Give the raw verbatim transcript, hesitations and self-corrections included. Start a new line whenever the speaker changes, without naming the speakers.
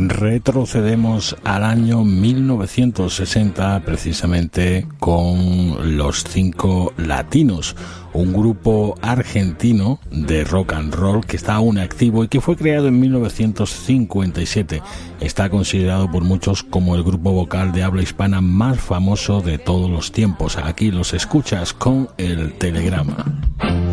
Retrocedemos al año mil novecientos sesenta, precisamente con Los Cinco Latinos, un grupo argentino de rock and roll que está aún activo y que fue creado en mil novecientos cincuenta y siete. Está considerado por muchos como el grupo vocal de habla hispana más famoso de todos los tiempos. Aquí los escuchas con El Telegrama.